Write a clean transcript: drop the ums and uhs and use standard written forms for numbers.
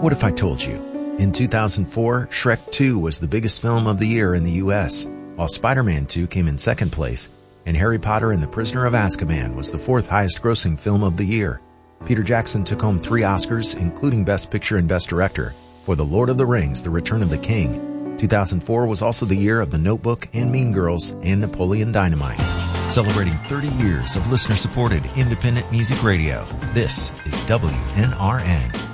What if I told you? In 2004, Shrek 2 was the biggest film of the year in the U.S., while Spider-Man 2 came in second place, and Harry Potter and the Prisoner of Azkaban was the fourth highest grossing film of the year. Peter Jackson took home 3 Oscars, including Best Picture and Best Director, for The Lord of the Rings, The Return of the King. 2004 was also the year of The Notebook and Mean Girls and Napoleon Dynamite. Celebrating 30 years of listener-supported independent music radio, this is WNRN.